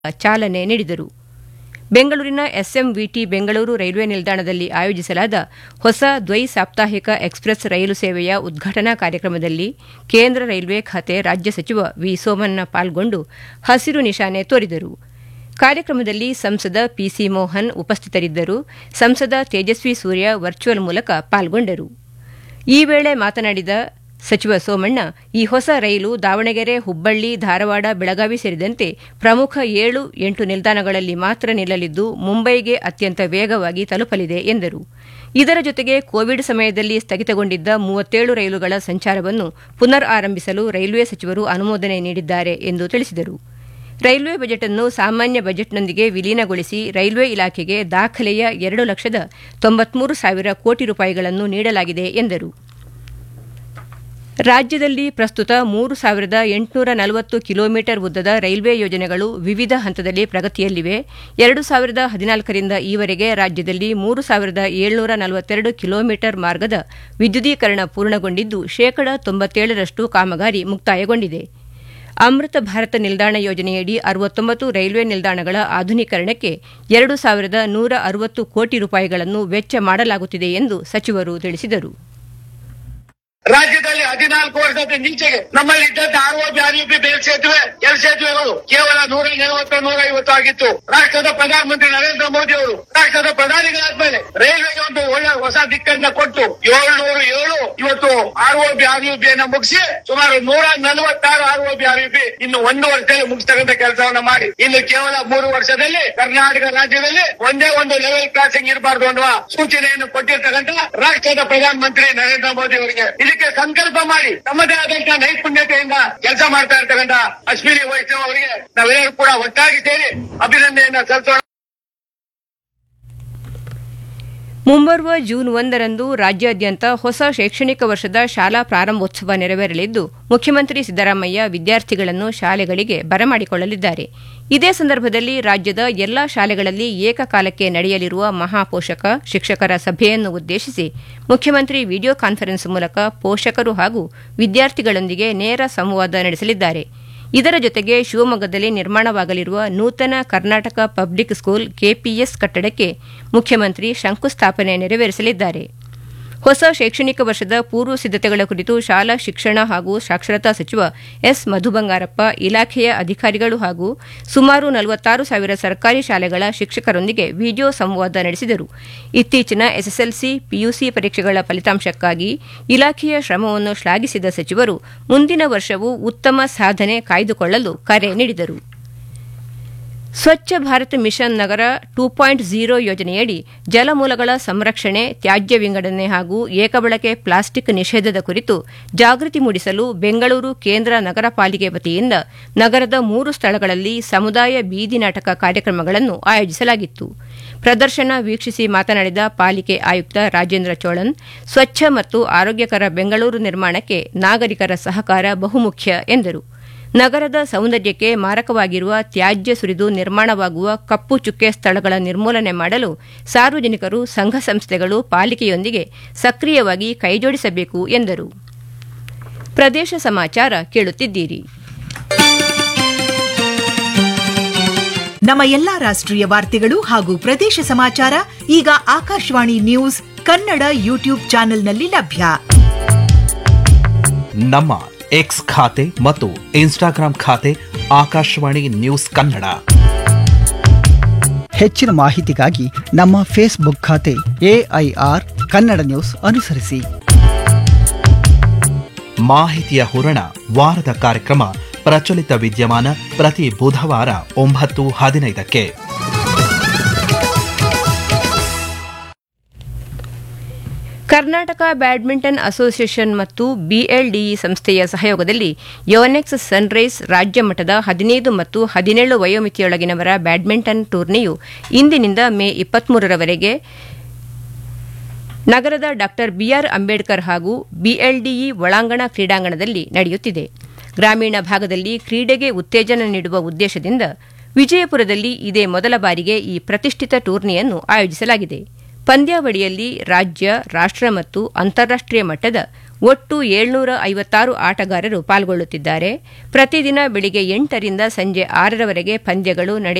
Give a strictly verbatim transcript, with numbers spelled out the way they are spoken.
ಚಾಲನೆ ನೀಡಿದರು. ಬೆಂಗಳೂರಿನ ಎಸ್ಎಂವಿಟಿ ಬೆಂಗಳೂರು ರೈಲ್ವೆ ನಿಲ್ದಾಣದಲ್ಲಿ ಆಯೋಜಿಸಲಾದ ಹೊಸ ದ್ವೈ ಸಾಪ್ತಾಹಿಕ ಎಕ್ಸ್ಪ್ರೆಸ್ ರೈಲು ಸೇವೆಯ ಉದ್ಘಾಟನಾ ಕಾರ್ಯಕ್ರಮದಲ್ಲಿ ಕೇಂದ್ರ ರೈಲ್ವೆ ಖಾತೆ ರಾಜ್ಯ ಸಚಿವ ವಿ ಸೋಮಣ್ಣ ಪಾಲ್ಗೊಂಡು ಹಸಿರು ನಿಶಾನೆ ತೋರಿದರು. ಕಾರ್ಯಕ್ರಮದಲ್ಲಿ ಸಂಸದ ಪಿಸಿ ಮೋಹನ್ ಉಪಸ್ಥಿತರಿದ್ದರು. ಸಂಸದ ತೇಜಸ್ವಿ ಸೂರ್ಯ ವರ್ಚುವಲ್ ಮೂಲಕ ಪಾಲ್ಗೊಂಡರು. ಈ ವೇಳೆ ಮಾತನಾಡಿದ ಸಚಿವ ಸೋಮಣ್ಣ, ಈ ಹೊಸ ರೈಲು ದಾವಣಗೆರೆ, ಹುಬ್ಬಳ್ಳಿ, ಧಾರವಾಡ, ಬೆಳಗಾವಿ ಸೇರಿದಂತೆ ಪ್ರಮುಖ ಏಳು ಎಂಟು ನಿಲ್ದಾಣಗಳಲ್ಲಿ ಮಾತ್ರ ನಿಲ್ಲಲಿದ್ದು ಮುಂಬೈಗೆ ಅತ್ಯಂತ ವೇಗವಾಗಿ ತಲುಪಲಿದೆ ಎಂದರು. ಇದರ ಜೊತೆಗೆ ಕೋವಿಡ್ ಸಮಯದಲ್ಲಿ ಸ್ಥಗಿತಗೊಂಡಿದ್ದ ಮೂವತ್ತೇಳು ರೈಲುಗಳ ಸಂಚಾರವನ್ನು ಪುನರ್ ಆರಂಭಿಸಲು ರೈಲ್ವೆ ಸಚಿವರು ಅನುಮೋದನೆ ನೀಡಿದ್ದಾರೆ ಎಂದು ತಿಳಿಸಿದರು. ರೈಲ್ವೆ ಬಜೆಟ್ ಅನ್ನು ಸಾಮಾನ್ಯ ಬಜೆಟ್ನೊಂದಿಗೆ ವಿಲೀನಗೊಳಿಸಿ ರೈಲ್ವೆ ಇಲಾಖೆಗೆ ದಾಖಲೆಯ ಎರಡು ಲಕ್ಷದ ತೊಂಬತ್ಮೂರು ಸಾವಿರ ಕೋಟಿ ರೂಪಾಯಿಗಳನ್ನು ನೀಡಲಾಗಿದೆ ಎಂದರು. ರಾಜ್ಯದಲ್ಲಿ ಪ್ರಸ್ತುತ ಮೂರು ಸಾವಿರದ ಎಂಟುನೂರ ನಲವತ್ತು ಕಿಲೋಮೀಟರ್ ಉದ್ದದ ರೈಲ್ವೆ ಯೋಜನೆಗಳು ವಿವಿಧ ಹಂತದಲ್ಲಿ ಪ್ರಗತಿಯಲ್ಲಿವೆ. ಎರಡು ಸಾವಿರದ ಹದಿನಾಲ್ಕರಿಂದ ಈವರೆಗೆ ರಾಜ್ಯದಲ್ಲಿ ಮೂರು ಸಾವಿರದ ಏಳ್ನೂರ ನಲವತ್ತೆರಡು ಕಿಲೋಮೀಟರ್ ಮಾರ್ಗದ ವಿದ್ಯುದೀಕರಣ ಪೂರ್ಣಗೊಂಡಿದ್ದು ಶೇಕಡ ತೊಂಬತ್ತೇಳರಷ್ಟು ಕಾಮಗಾರಿ ಮುಕ್ತಾಯಗೊಂಡಿದೆ. ಅಮೃತ ಭಾರತ ನಿಲ್ದಾಣ ಯೋಜನೆಯಡಿ ಅರವತ್ತೊಂಬತ್ತು ರೈಲ್ವೆ ನಿಲ್ದಾಣಗಳ ಆಧುನೀಕರಣಕ್ಕೆ ಎರಡು ಸಾವಿರದ ನೂರ ಅರವತ್ತು ಕೋಟಿ ರೂಪಾಯಿಗಳನ್ನು ವೆಚ್ಚ ಮಾಡಲಾಗುತ್ತಿದೆ ಎಂದು ಸಚಿವರು ತಿಳಿಸಿದರು. ರಾಜ್ಯದಲ್ಲಿ ಹದಿನಾಲ್ಕು ವರ್ಷದ ನೀಚೆಗೆ ನಮ್ಮಲ್ಲಿ ಇದ್ದಂತ ಆರ್ಒಬಿ ಆರ್ಯುಬಿ ಬೇಲ್ ಸೇತುವೆ ಕೆಲ ಸೇತುವೆಗಳು ಕೇವಲ ನೂರ ನಲವತ್ತು ನೂರ ಐವತ್ತು ಆಗಿತ್ತು. ರಾಷ್ಟ್ರದ ಪ್ರಧಾನಮಂತ್ರಿ ನರೇಂದ್ರ ಮೋದಿ ಅವರು ರಾಷ್ಟ್ರದ ಪ್ರಧಾನಿಗಳಾದ್ಮೇಲೆ ರೈಲ್ವೆಗೆ ಒಂದು ಒಳ್ಳೆ ಹೊಸ ದಿಕ್ಕನ್ನ ಕೊಟ್ಟು ಏಳ್ನೂರು ಏಳು ಇವತ್ತು ಆರ್ಒಬಿ ಆರ್ಯುಬಿಯನ್ನ ಮುಗಿಸಿ ಸುಮಾರು ನೂರ ನಲವತ್ತಾರು ಆರ್ಒಬಿ ಆರ್ಯುಬಿ ಇನ್ನು ಒಂದು ವರ್ಷದಲ್ಲಿ ಮುಗಿಸ್ತಕ್ಕಂಥ ಕೆಲಸವನ್ನ ಮಾಡಿ ಇನ್ನು ಕೇವಲ ಮೂರು ವರ್ಷದಲ್ಲಿ ಕರ್ನಾಟಕ ರಾಜ್ಯದಲ್ಲಿ ಒಂದೇ ಒಂದು ಲೆವೆಲ್ ಕ್ರಾಸಿಂಗ್ ಇರಬಾರ್ದು ಅನ್ನುವ ಸೂಚನೆಯನ್ನು ಕೊಟ್ಟಿರ್ತಕ್ಕಂಥ ರಾಷ್ಟ್ರದ ಪ್ರಧಾನಮಂತ್ರಿ ನರೇಂದ್ರ ಮೋದಿ ಅವರಿಗೆ ಇದಕ್ಕೆ ಸಂಕಲ್ಪ ಮಾಡಿ ತಮ್ಮದೇ ಆದಂತಹ ನೈಪುಣ್ಯತೆಯಿಂದ ಕೆಲಸ ಮಾಡ್ತಾ ಇರ್ತಕ್ಕಂಥ ಅಶ್ವಿನಿ ವೈಷ್ಣವ್ ಅವರಿಗೆ ನಾವೆಲ್ಲರೂ ಕೂಡ ಒಟ್ಟಾಗಿ ಸೇರಿ ಅಭಿನಂದನೆಯನ್ನ ಸಲ್ಲಿಸೋಣ. ಮುಂಬರುವ ಜೂನ್ ಒಂದರಂದು ರಾಜ್ಯಾದ್ಯಂತ ಹೊಸ ಶೈಕ್ಷಣಿಕ ವರ್ಷದ ಶಾಲಾ ಪ್ರಾರಂಭೋತ್ಸವ ನೆರವೇರಲಿದ್ದು ಮುಖ್ಯಮಂತ್ರಿ ಸಿದ್ದರಾಮಯ್ಯ ವಿದ್ಯಾರ್ಥಿಗಳನ್ನು ಶಾಲೆಗಳಿಗೆ ಬರಮಾಡಿಕೊಳ್ಳಲಿದ್ದಾರೆ. ಇದೇ ಸಂದರ್ಭದಲ್ಲಿ ರಾಜ್ಯದ ಎಲ್ಲಾ ಶಾಲೆಗಳಲ್ಲಿ ಏಕಕಾಲಕ್ಕೆ ನಡೆಯಲಿರುವ ಮಹಾಪೋಷಕ ಶಿಕ್ಷಕರ ಸಭೆಯನ್ನು ಉದ್ದೇಶಿಸಿ ಮುಖ್ಯಮಂತ್ರಿ ವಿಡಿಯೋ ಕಾನ್ಫರೆನ್ಸ್ ಮೂಲಕ ಪೋಷಕರು ಹಾಗೂ ವಿದ್ಯಾರ್ಥಿಗಳೊಂದಿಗೆ ನೇರ ಸಂವಾದ ನಡೆಸಲಿದ್ದಾರೆ. ಇದರ ಜೊತೆಗೆ ಶಿವಮೊಗ್ಗದಲ್ಲಿ ನಿರ್ಮಾಣವಾಗಲಿರುವ ನೂತನ ಕರ್ನಾಟಕ ಪಬ್ಲಿಕ್ ಸ್ಕೂಲ್ ಕೆಪಿಎಸ್ ಕಟ್ಟಡಕ್ಕೆ ಮುಖ್ಯಮಂತ್ರಿ ಶಂಕುಸ್ಥಾಪನೆ ನೆರವೇರಿಸಲಿದ್ದಾರೆ. ಹೊಸ ಶೈಕ್ಷಣಿಕ ವರ್ಷದ ಪೂರ್ವ ಸಿದ್ದತೆಗಳ ಕುರಿತು ಶಾಲಾ ಶಿಕ್ಷಣ ಹಾಗೂ ಸಾಕ್ಷರತಾ ಸಚಿವ ಎಸ್ ಮಧುಬಂಗಾರಪ್ಪ ಇಲಾಖೆಯ ಅಧಿಕಾರಿಗಳು ಹಾಗೂ ಸುಮಾರು ನಲವತ್ತಾರು ಸಾವಿರ ಸರ್ಕಾರಿ ಶಾಲೆಗಳ ಶಿಕ್ಷಕರೊಂದಿಗೆ ವಿಡಿಯೋ ಸಂವಾದ ನಡೆಸಿದರು. ಇತ್ತೀಚಿನ ಎಸ್ಎಸ್ಎಲ್ಸಿ ಪಿಯುಸಿ ಪರೀಕ್ಷೆಗಳ ಫಲಿತಾಂಶಕ್ಕಾಗಿ ಇಲಾಖೆಯ ಶ್ರಮವನ್ನು ಶ್ಲಾಘಿಸಿದ ಸಚಿವರು ಮುಂದಿನ ವರ್ಷವೂ ಉತ್ತಮ ಸಾಧನೆ ಕಾಯ್ದುಕೊಳ್ಳಲು ಕರೆ ನೀಡಿದರು. ಸ್ವಚ್ಛ ಭಾರತ್ ಮಿಷನ್ ನಗರ ಟೂ ಪಾಯಿಂಟ್ ಝೀರೋ ಯೋಜನೆಯಡಿ ಜಲಮೂಲಗಳ ಸಂರಕ್ಷಣೆ, ತ್ಯಾಜ್ಯ ವಿಂಗಡಣೆ ಹಾಗೂ ಏಕಬಳಕೆ ಪ್ಲಾಸ್ಟಿಕ್ ನಿಷೇಧದ ಕುರಿತು ಜಾಗೃತಿ ಮೂಡಿಸಲು ಬೆಂಗಳೂರು ಕೇಂದ್ರ ನಗರ ಪಾಲಿಕೆ ವತಿಯಿಂದ ನಗರದ ಮೂರು ಸ್ಥಳಗಳಲ್ಲಿ ಸಮುದಾಯ ಬೀದಿ ನಾಟಕ ಕಾರ್ಯಕ್ರಮಗಳನ್ನು ಆಯೋಜಿಸಲಾಗಿತ್ತು. ಪ್ರದರ್ಶನ ವೀಕ್ಷಿಸಿ ಮಾತನಾಡಿದ ಪಾಲಿಕೆ ಆಯುಕ್ತ ರಾಜೇಂದ್ರ ಚೋಳನ್, ಸ್ವಚ್ಛ ಮತ್ತು ಆರೋಗ್ಯಕರ ಬೆಂಗಳೂರು ನಿರ್ಮಾಣಕ್ಕೆ ನಾಗರಿಕರ ಸಹಕಾರ ಬಹುಮುಖ್ಯ ಎಂದರು. ನಗರದ ಸೌಂದರ್ಯಕ್ಕೆ ಮಾರಕವಾಗಿರುವ ತ್ಯಾಜ್ಯ ಸುರಿದು ನಿರ್ಮಾಣವಾಗುವ ಕಪ್ಪು ಚುಕ್ಕೆ ಸ್ಥಳಗಳ ನಿರ್ಮೂಲನೆ ಮಾಡಲು ಸಾರ್ವಜನಿಕರು, ಸಂಘ ಸಂಸ್ಥೆಗಳು ಪಾಲಿಕೆಯೊಂದಿಗೆ ಸಕ್ರಿಯವಾಗಿ ಕೈಜೋಡಿಸಬೇಕು ಎಂದರು. ಪ್ರದೇಶ ಸಮಾಚಾರ ಕೇಳುತ್ತಿದ್ದೀರಿ. ನಮ್ಮ ಎಲ್ಲಾ ರಾಷ್ಟ್ರೀಯ ವಾರ್ತೆಗಳು ಹಾಗೂ ಪ್ರದೇಶ ಸಮಾಚಾರ ಈಗ ಆಕಾಶವಾಣಿ ನ್ಯೂಸ್ ಕನ್ನಡ ಯೂಟ್ಯೂಬ್ ಚಾನೆಲ್ನಲ್ಲಿ ಲಭ್ಯ. ನಮ್ಮ ಎಕ್ಸ್ ಖಾತೆ ಮತ್ತು ಇನ್ಸ್ಟಾಗ್ರಾಂ ಖಾತೆ ಆಕಾಶವಾಣಿ ನ್ಯೂಸ್ ಕನ್ನಡ. ಹೆಚ್ಚಿನ ಮಾಹಿತಿಗಾಗಿ ನಮ್ಮ ಫೇಸ್ಬುಕ್ ಖಾತೆ ಎಐಆರ್ ಕನ್ನಡ ನ್ಯೂಸ್ ಅನುಸರಿಸಿ. ಮಾಹಿತಿಯ ಹೂರಣ ವಾರದ ಕಾರ್ಯಕ್ರಮ ಪ್ರಚಲಿತ ವಿದ್ಯಮಾನ ಪ್ರತಿ ಬುಧವಾರ ಒಂಬತ್ತು ಹದಿನೈದಕ್ಕೆ. ಕರ್ನಾಟಕ ಬ್ಯಾಡ್ಮಿಂಟನ್ ಅಸೋಸಿಯೇಷನ್ ಮತ್ತು ಬಿಎಲ್ಡಿಇ ಸಂಸ್ಥೆಯ ಸಹಯೋಗದಲ್ಲಿ ಯೋನೆಕ್ಸ್ ಸನ್ರೈಸ್ ರಾಜ್ಯ ಮಟ್ಟದ ಹದಿನೈದು ಮತ್ತು ಹದಿನೇಳು ವಯೋಮಿತಿಯೊಳಗಿನವರ ಬ್ಯಾಡ್ಮಿಂಟನ್ ಟೂರ್ನಿಯು ಇಂದಿನಿಂದ ಮೇ ಇಪ್ಪತ್ಮೂರರವರೆಗೆ ನಗರದ ಡಾ ಬಿಆರ್ ಅಂಬೇಡ್ಕರ್ ಹಾಗೂ ಬಿಎಲ್ಡಿಇ ಒಳಾಂಗಣ ಕ್ರೀಡಾಂಗಣದಲ್ಲಿ ನಡೆಯುತ್ತಿದೆ. ಗ್ರಾಮೀಣ ಭಾಗದಲ್ಲಿ ಕ್ರೀಡೆಗೆ ಉತ್ತೇಜನ ನೀಡುವ ಉದ್ದೇಶದಿಂದ ವಿಜಯಪುರದಲ್ಲಿ ಇದೇ ಮೊದಲ ಬಾರಿಗೆ ಈ ಪ್ರತಿಷ್ಠಿತ ಟೂರ್ನಿಯನ್ನು ಆಯೋಜಿಸಲಾಗಿದೆ. ಪಂದ್ಯಾವಳಿಯಲ್ಲಿ ರಾಜ್ಯ, ರಾಷ್ಟ್ರ ಮತ್ತು ಅಂತಾರಾಷ್ಟೀಯ ಮಟ್ಟದ ಒಟ್ಟು ಏಳ್ನೂರ ಐವತ್ತಾರು ಆಟಗಾರರು ಪಾಲ್ಗೊಳ್ಳುತ್ತಿದ್ದಾರೆ. ಪ್ರತಿದಿನ ಬೆಳಿಗ್ಗೆ ಎಂಟರಿಂದ ಸಂಜೆ ಆರರವರೆಗೆ ಪಂದ್ಯಗಳು ನಡೆಯುತ್ತವೆ.